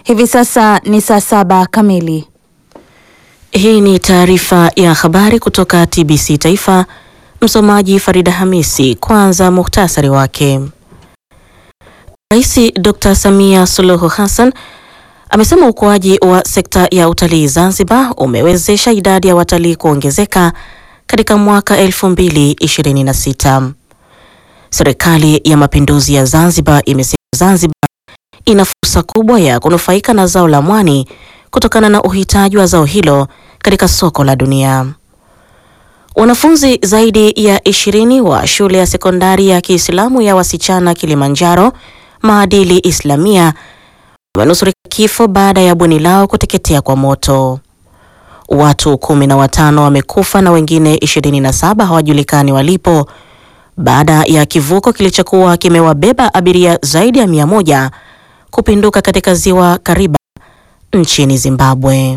Hivi sasa ni saa 7 kamili. Hii ni taarifa ya habari kutoka TBC Taifa. Msomaji Farida Hamisi. Kwanza muhtasari wake. Rais Dr. Samia Suluhu Hassan amesema ukuaji wa sekta ya utalii Zanzibar umewezesha idadi ya watalii kuongezeka katika mwaka 2026. Serikali ya Mapinduzi ya Zanzibar imesema Zanzibar ina fursa kubwa ya kunufaika na zao la mwani kutokana na uhitaji wa zao hilo katika soko la dunia. Wanafunzi zaidi ya 20 wa shule ya sekondari ya Kiislamu ya wasichana Kilimanjaro Maadili Islamia wamenusurika kifo baada ya bweni lao kuteketea kwa moto. Watu 15 wamekufa na wengine 27 hawajulikani walipo baada ya kivuko kilichokuwa kimewabeba abiria zaidi ya 100 kupinduka katika ziwa Kariba nchini Zimbabwe.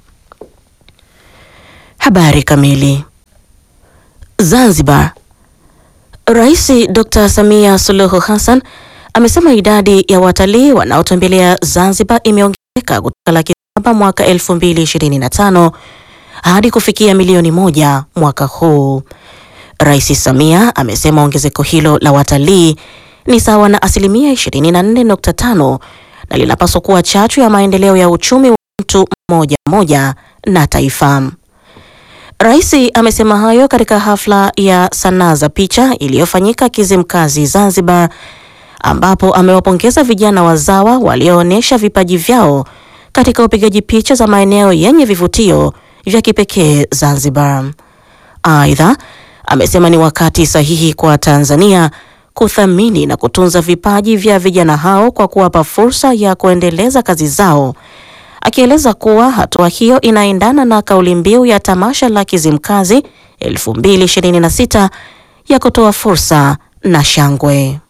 Habari kamili. Zanzibar. Rais Dr. Samia Suluhu Hassan amesema idadi ya watalii wanaotembelea Zanzibar imeongezeka kutoka 700,000 mwaka 2025 hadi kufikia milioni 1 mwaka huu. Rais Samia amesema ongezeko hilo la watalii ni sawa na 24.5% na linapaswa kuwa chachu ya maendeleo ya uchumi wa mtu mmoja na taifa. Rais amesema hayo katika hafla ya sanaa za picha iliyofanyika Kizimkazi Zanzibar, ambapo amewapongeza vijana wazawa walioonyesha vipaji vyao katika upigaji picha za maeneo yenye vivutio vya kipekee Zanzibar. Aidha, amesema ni wakati sahihi kwa Tanzania kuthamini na kutunza vipaji vya vijana hao kwa kuwapa fursa ya kuendeleza kazi zao, akieleza kuwa hatua hiyo inaendana na kauli mbiu ya tamasha la Kizimkazi 2026 ya kutoa fursa na shangwe.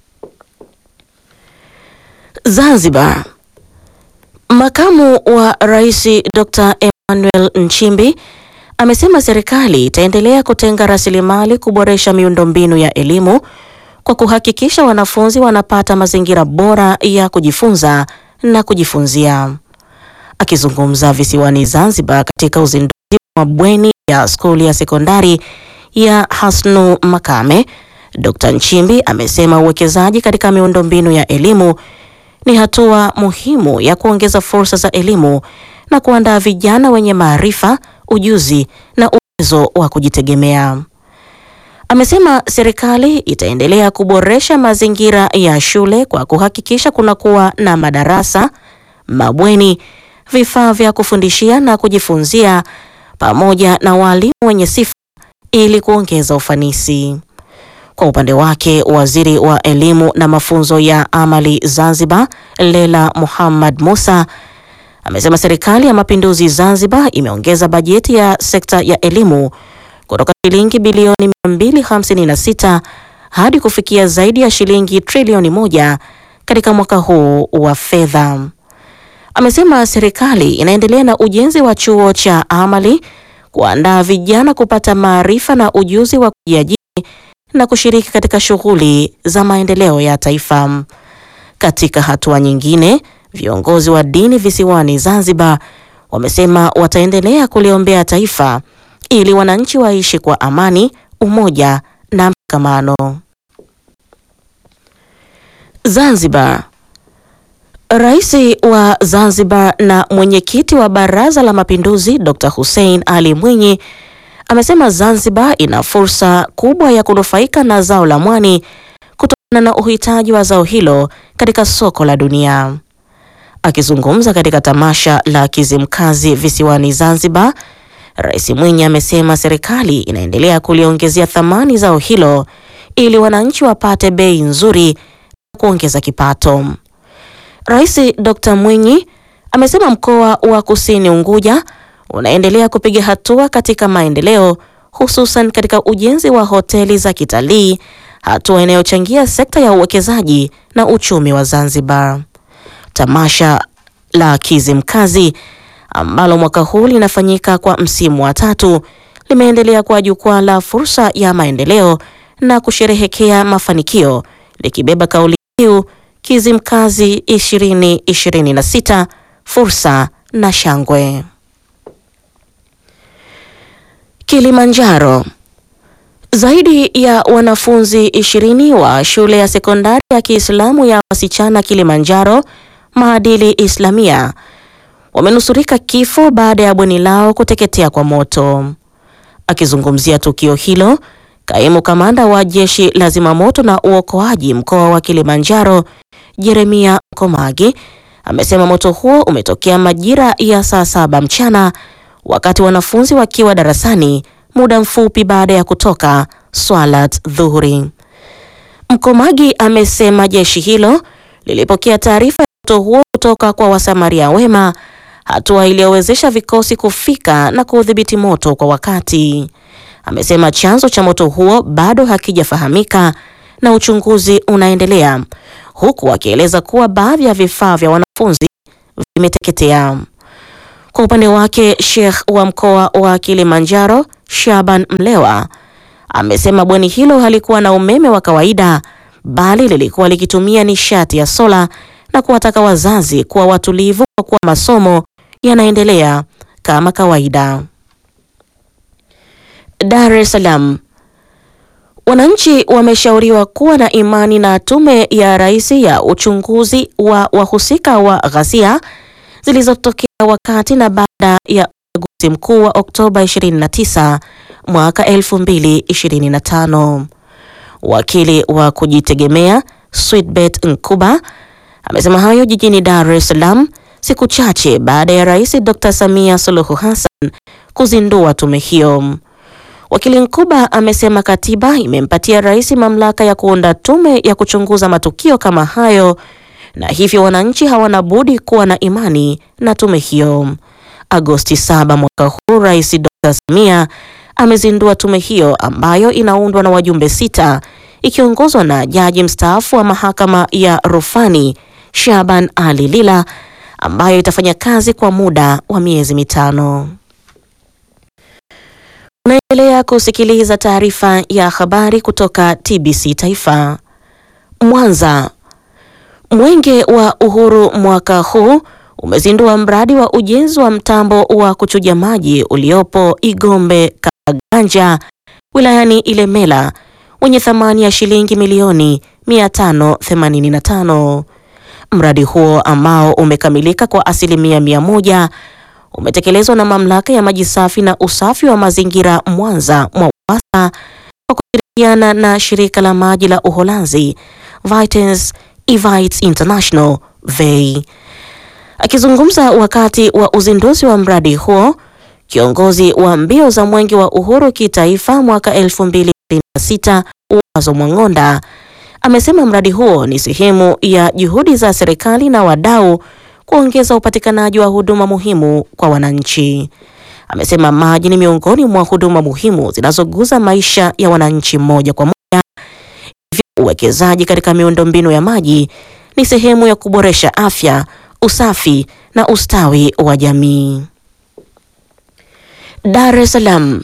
Zanzibar. Makamu wa Rais Dr. Emmanuel Nchimbi amesema serikali itaendelea kutenga rasilimali kuboresha miundombinu ya elimu kwa kuhakikisha wanafunzi wanapata mazingira bora ya kujifunza na kujifunzia. Akizungumza visiwani Zanzibar katika uzinduzi wa bweni ya skuli ya sekondari ya Hasnu Makame, Dr. Nchimbi amesema uwekezaji katika miundombinu ya elimu ni hatua muhimu ya kuongeza fursa za elimu na kuandaa vijana wenye maarifa, ujuzi na uwezo wa kujitegemea. Amesema serikali itaendelea kuboresha mazingira ya shule kwa kuhakikisha kunakuwa na madarasa, mabweni, vifaa vya kufundishia na kujifunzia pamoja na walimu wenye sifa ili kuongeza ufanisi. Kwa upande wake, Waziri wa Elimu na Mafunzo ya Amali Zanzibar, Lela Muhammad Musa, amesema serikali ya Mapinduzi Zanzibar imeongeza bajeti ya sekta ya elimu kutoka shilingi bilioni 256 hadi kufikia zaidi ya shilingi trilioni 1 katika mwaka huu wa fedha. Amesema serikali inaendelea na ujenzi wa chuo cha amali kuandaa vijana kupata maarifa na ujuzi wa kujiajiri na kushiriki katika shughuli za maendeleo ya taifa. Katika hatua nyingine, viongozi wa dini visiwani Zanzibar wamesema wataendelea kuliombea taifa ili wananchi waishi kwa amani, umoja na mshikamano. Zanzibar. Rais wa Zanzibar na mwenyekiti wa Baraza la Mapinduzi Dr. Hussein Ali Mwinyi amesema Zanzibar ina fursa kubwa ya kunufaika na zao la mwani kutokana na uhitaji wa zao hilo katika soko la dunia. Akizungumza katika tamasha la Kizimkazi visiwani Zanzibar, Rais Mwinyi amesema serikali inaendelea kuliongezea thamani zao hilo ili wananchi wapate bei nzuri na kuongeza kipato. Rais Dr. Mwinyi amesema mkoa wa Kusini Unguja unaendelea kupiga hatua katika maendeleo, hususan katika ujenzi wa hoteli za kitalii, hatua inayochangia sekta ya uwekezaji na uchumi wa Zanzibar. Tamasha la Kizimkazi ambalo mwaka huu linafanyika kwa msimu wa 3 limeendelea kwa jukwaa la fursa ya maendeleo na kusherehekea mafanikio, likibeba kauli mbiu Kizimkazi 2026 fursa na shangwe. Kilimanjaro. Zaidi ya wanafunzi 20 wa shule ya sekondari ya Kiislamu ya wasichana Kilimanjaro Maadili Islamia wamenusurika kifo baada ya bweni lao kuteketea kwa moto. Akizungumzia tukio hilo, kaimu kamanda wa jeshi la zimamoto na uokoaji mkoa wa Kilimanjaro Jeremia Komagi amesema moto huo umetokea majira ya saa 7 mchana wakati wanafunzi wakiwa darasani muda mfupi baada ya kutoka swalat dhuhuri. Mkomagi amesema jeshi hilo lilipokea taarifa ya moto huo kutoka kwa wasamaria wema, hatua iliyowezesha vikosi kufika na kudhibiti moto kwa wakati. Amesema chanzo cha moto huo bado hakijafahamika na uchunguzi unaendelea, huku akieleza kuwa baadhi ya vifaa vya wanafunzi vimeteketea. Kwa upande wake, Sheikh wa mkoa wa Kilimanjaro Shaban Mlewa amesema bweni hilo halikuwa na umeme wa kawaida bali lilikuwa likitumia nishati ya sola na kuwataka wazazi kuwa watulivu kwa kuwa masomo yanaendelea kama kawaida. Dar es Salaam. Wananchi wameshauriwa kuwa na imani na tume ya rais ya uchunguzi wa wahusika wa ghasia zilizotokea wakati na baada ya uchaguzi mkuu wa Oktoba 29 mwaka 2025. Wakili wa kujitegemea Sweetbet Nkuba amesema hayo jijini Dar es Salaam siku chache baada ya Rais Dr. Samia Suluhu Hassan kuzindua tume hiyo. Wakili Nkuba amesema katiba imempatia rais mamlaka ya kuunda tume ya kuchunguza matukio kama hayo na hivyo wananchi hawana budi kuwa na imani na tume hiyo. Agosti 7 mwaka huu Rais Dr. Samia amezindua tume hiyo ambayo inaundwa na wajumbe 6 ikiongozwa na jaji mstaafu wa mahakama ya rufani Shaban Ali Lila ambayo itafanya kazi kwa muda wa miezi 5. Unaendelea kusikiliza taarifa ya habari kutoka TBC Taifa. Mwanza. Mwenge wa Uhuru mwaka huu umezindua mradi wa ujenzi wa mtambo wa kuchuja maji uliopo Igombe Kaganja wilayani Ilemela wenye thamani ya shilingi milioni 585. Mradi huo ambao umekamilika kwa 100% umetekelezwa na Mamlaka ya Maji Safi na Usafi wa Mazingira Mwanza MWAUWASA kwa kushirikiana na shirika la maji la Uholanzi Vitens Evites International VEI. Akizungumza wakati wa uzinduzi wa mradi huo, kiongozi wa mbio za Mwenge wa Uhuru kitaifa mwaka 2026 Uwazo Mwang'onda amesema mradi huo ni sehemu ya juhudi za serikali na wadau kuongeza upatikanaji wa huduma muhimu kwa wananchi. Amesema maji ni miongoni mwa huduma muhimu zinazogusa maisha ya wananchi moja kwa moja. Hivyo uwekezaji katika miundombinu ya maji ni sehemu ya kuboresha afya, usafi na ustawi wa jamii. Dar es Salaam.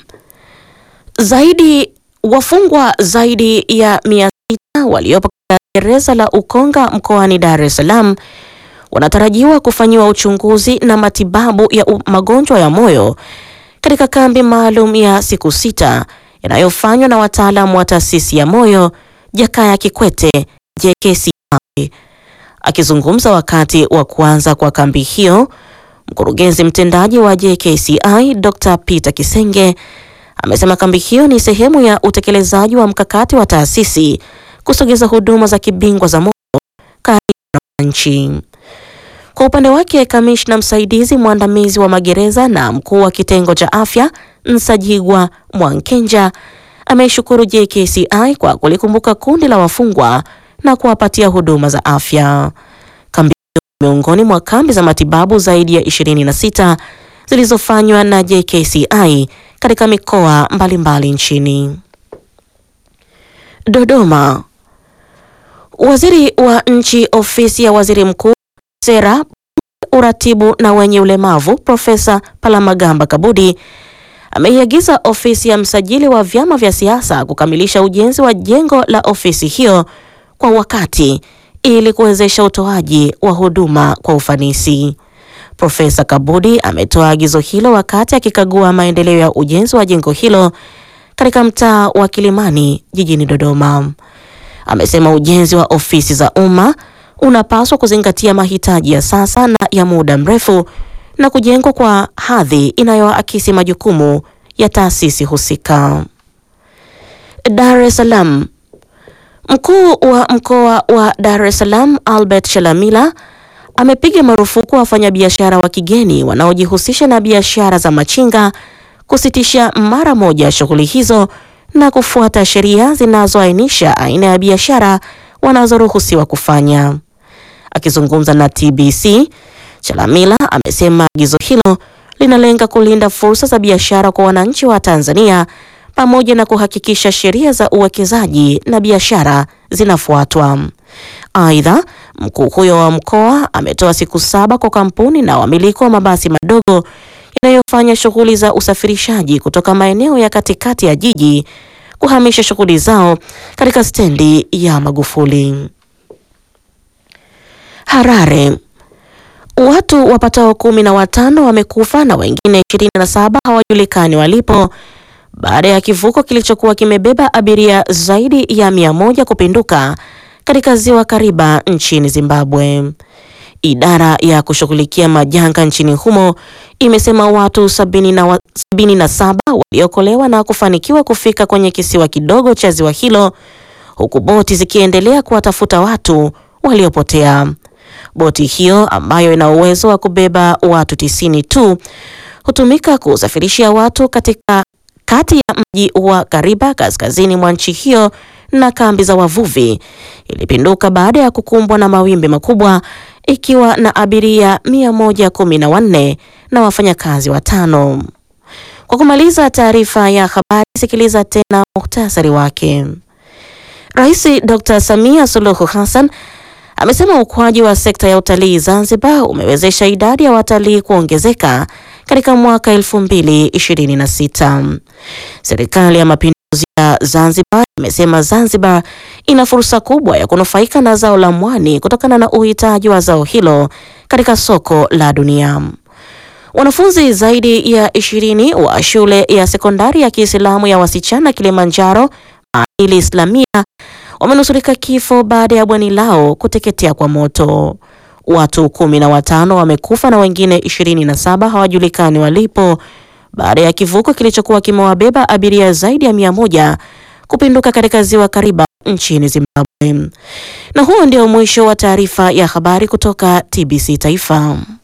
Wafungwa zaidi ya 600 waliopo katika gereza la Ukonga mkoani Dar es Salaam wanatarajiwa kufanyiwa uchunguzi na matibabu ya magonjwa ya moyo katika kambi maalum ya siku 6 yanayofanywa na wataalamu wa taasisi ya moyo Jakaya Kikwete JKCI. Akizungumza wakati wa kuanza kwa kambi hiyo, mkurugenzi mtendaji wa JKCI Dr. Peter Kisenge amesema kambi hiyo ni sehemu ya utekelezaji wa mkakati wa taasisi kusogeza huduma za kibingwa za moyo karibu na wananchi. Kwa upande wake, kamishna msaidizi mwandamizi wa magereza na mkuu wa kitengo cha afya Nsajigwa Mwankenja ameshukuru JKCI kwa kulikumbuka kundi la wafungwa na kuwapatia huduma za afya. Kambi miongoni mwa kambi za matibabu zaidi ya 26 zilizofanywa na JKCI katika mikoa mbalimbali nchini. Dodoma. Waziri wa Nchi Ofisi ya Waziri Mkuu, Sera, Uratibu na Wenye Ulemavu, Profesa Palamagamba Kabudi ameiagiza ofisi ya msajili wa vyama vya siasa kukamilisha ujenzi wa jengo la ofisi hiyo kwa wakati ili kuwezesha utoaji wa huduma kwa ufanisi. Profesa Kabudi ametoa agizo hilo wakati akikagua maendeleo ya ujenzi wa jengo hilo katika mtaa wa Kilimani jijini Dodoma. Amesema ujenzi wa ofisi za umma unapaswa kuzingatia mahitaji ya sasa na ya muda mrefu na kujengwa kwa hadhi inayoakisi majukumu ya taasisi husika. Dar es Salaam. Mkuu wa mkoa wa Dar es Salaam Albert Chalamila amepiga marufuku wafanyabiashara wa kigeni wanaojihusisha na biashara za machinga kusitisha mara moja shughuli hizo na kufuata sheria zinazoainisha aina ya biashara wanazoruhusiwa kufanya. Akizungumza na TBC, Chalamila amesema agizo hilo linalenga kulinda fursa za biashara kwa wananchi wa Tanzania pamoja na kuhakikisha sheria za uwekezaji na biashara zinafuatwa. Aidha, mkuu huyo wa mkoa ametoa siku 7 kwa kampuni na wamiliki wa mabasi madogo yanayofanya shughuli za usafirishaji kutoka maeneo ya katikati ya jiji kuhamisha shughuli zao katika stendi ya Magufuli. Harare. Watu wapatao 15 wamekufa na wengine 27 hawajulikani walipo baada ya kivuko kilichokuwa kimebeba abiria zaidi ya 100 kupinduka katika ziwa Kariba nchini Zimbabwe. Idara ya kushughulikia majanga nchini humo imesema watu 77 waliokolewa na kufanikiwa kufika kwenye kisiwa kidogo cha ziwa hilo, huku boti zikiendelea kuwatafuta watu waliopotea. Boti hiyo ambayo ina uwezo wa kubeba watu 90 tu hutumika kusafirishia watu katika kati ya mji wa Kariba kaskazini mwa nchi hiyo na kambi za wavuvi, ilipinduka baada ya kukumbwa na mawimbi makubwa ikiwa na abiria 114 na wafanyakazi 5. Kwa kumaliza taarifa ya habari, sikiliza tena muhtasari wake. Rais Dr. Samia Suluhu Hassan amesema ukuaji wa sekta ya utalii Zanzibar umewezesha idadi ya watalii kuongezeka katika mwaka 2026. Serikali ya Mapinduzi ya Zanzibar imesema Zanzibar ina fursa kubwa ya kunufaika na zao la mwani kutokana na uhitaji wa zao hilo katika soko la dunia. Wanafunzi zaidi ya 20 wa shule ya sekondari ya Kiislamu ya wasichana Kilimanjaro Maadili Islamia wamenusurika kifo baada ya bweni lao kuteketea kwa moto. Watu 15 wamekufa na wengine 27 hawajulikani walipo baada ya kivuko kilichokuwa kimewabeba abiria zaidi ya 100 kupinduka katika ziwa Kariba nchini Zimbabwe. Na huo ndio mwisho wa taarifa ya habari kutoka TBC Taifa.